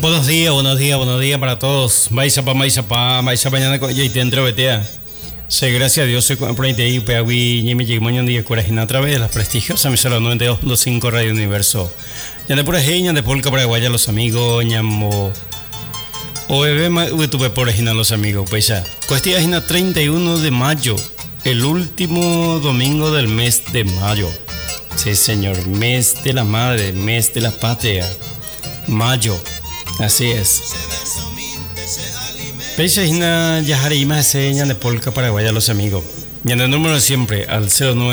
Buenos días para todos. Vais a mañana con y te entro betea. Sí, gracias a Dios soy por ahí y peagui y me llegué mañana día corajina a través de las prestigiosas emisoras 92.5 Radio Universo. Ya de por ahí, ya de Polka Paraguaya los amigos, ñamo. O bebé tuve por ahí los amigos, pues ya. Cuestión 31 de mayo, el último domingo del mes de mayo. Sí, señor, mes de la madre, mes de la patria. Mayo, así es. Peixina Yajarima seña de Polka Paraguaya los amigos. Y en el número siempre al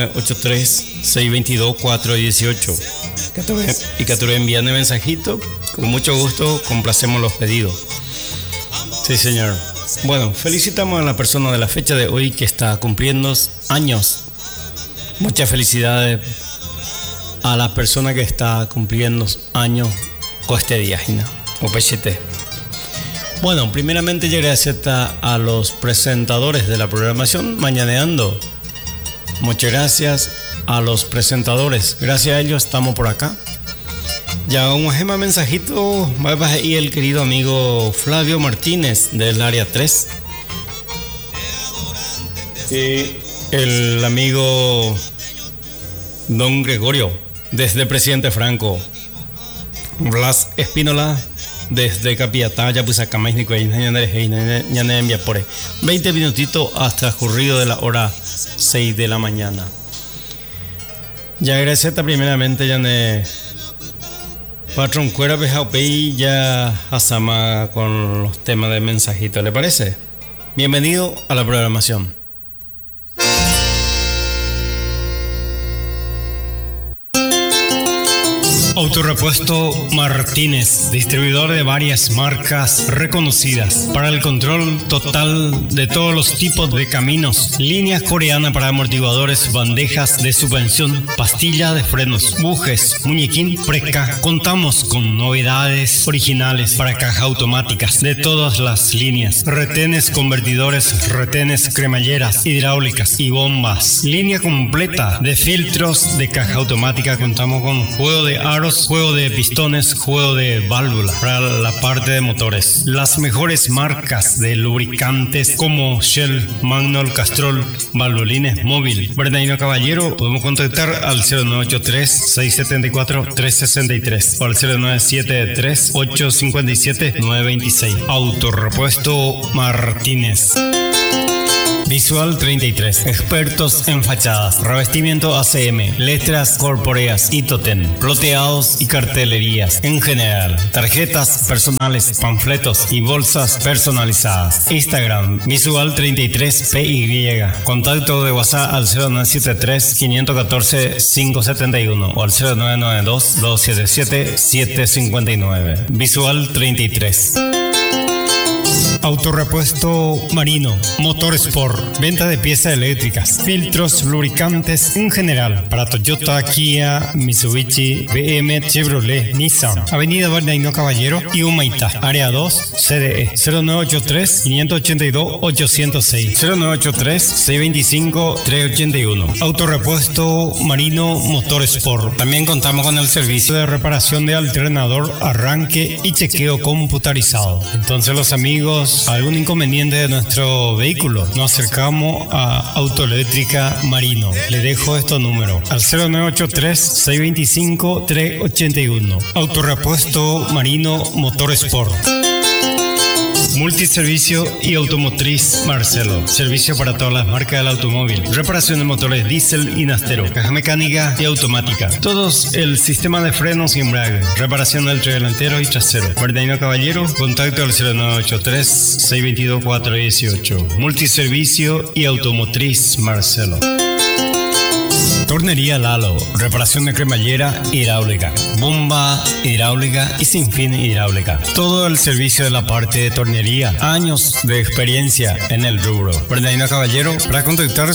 0983-622-418. Y que tú envían el mensajito. Con mucho gusto complacemos los pedidos. Sí, señor. Bueno, felicitamos a la persona de la fecha de hoy que está cumpliendo años. Muchas felicidades a la persona que está cumpliendo años con este día, o pechete. Bueno, primeramente yo gracias a los presentadores de la programación Mañaneando. Muchas gracias a los presentadores. Gracias a ellos estamos por acá. Ya un gema mensajito va ahí el querido amigo Flavio Martínez del área 3. Y el amigo Don Gregorio desde Presidente Franco. Blas Espínola desde Capiatá, ya pues acá más ni que ya envía por 20 minutitos hasta el corrido de la hora 6 de la mañana. Ya gracias primeramente ya ne Patrón Cuera Pejaupe ya asama con los temas de mensajito, ¿le parece? Bienvenido a la programación. Autorepuesto Martínez, distribuidor de varias marcas reconocidas para el control total de todos los tipos de caminos, líneas coreanas para amortiguadores, bandejas de suspensión, pastilla de frenos, bujes, muñequín, preca. Contamos con novedades originales para cajas automáticas de todas las líneas, retenes convertidores, retenes cremalleras, hidráulicas y bombas. Línea completa de filtros de caja automática. Contamos con juego de aros, juego de pistones, juego de válvula para la parte de motores. Las mejores marcas de lubricantes como Shell, Magnol, Castrol, Valvolines, Móvil. Bernardino Caballero, podemos contactar al 0983-674-363 o al 0973-857-926. Autorepuesto Martínez. Visual 33, expertos en fachadas, revestimiento ACM, letras corpóreas y totem, ploteados y cartelerías en general, tarjetas personales, panfletos y bolsas personalizadas. Instagram, Visual 33 PY, contacto de WhatsApp al 0973-514-571 o al 0992-277-759. Visual 33. Autorepuesto Marino, Motor Sport, venta de piezas eléctricas, filtros, lubricantes en general para Toyota, Kia, Mitsubishi, BM, Chevrolet, Nissan. Avenida Bernardino Caballero y Humaitá, área 2, CDE 0983-582-806, 0983-625-381. Autorepuesto Marino, Motor Sport. También contamos con el servicio de reparación de alternador, arranque y chequeo computarizado. Entonces los amigos, algún inconveniente de nuestro vehículo, nos acercamos a Autoeléctrica Marino. Le dejo estos números al 0983-625-381. Autorepuesto Marino Motor Sport. Multiservicio y automotriz Marcelo. Servicio para todas las marcas del automóvil. Reparación de motores diésel y nastero. Caja mecánica y automática. Todos el sistema de frenos y embrague. Reparación del tren delantero y trasero. Bernardino Caballero. Contacto al 0983-622-418. Multiservicio y automotriz Marcelo. Tornería Lalo, reparación de cremallera hidráulica, bomba hidráulica y sinfín hidráulica. Todo el servicio de la parte de tornería. Años de experiencia en el rubro. Bernardino Caballero, para contactar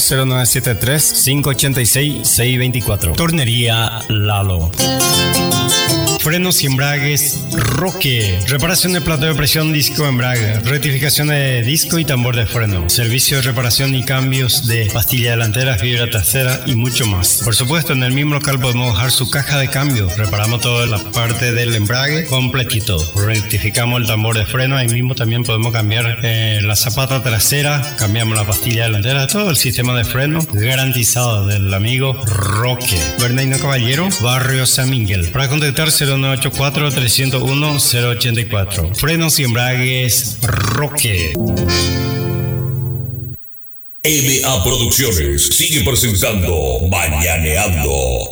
0973-586-624. Tornería Lalo. Frenos y embragues Roque. Reparación de plato de presión, disco, embrague. Rectificación de disco y tambor de freno. Servicio de reparación y cambios de pastilla delantera, fibra trasera y mucho más. Por supuesto, en el mismo local podemos dejar su caja de cambio. Reparamos toda la parte del embrague completito. Rectificamos el tambor de freno. Ahí mismo también podemos cambiar la zapata trasera. Cambiamos la pastilla delantera. Todo el sistema de freno garantizado del amigo Roque. Bernardino Caballero, Barrio San Miguel. Para contactar 0984-301-084. Frenos y embragues Roque. MA Producciones sigue presentando Mañaneando.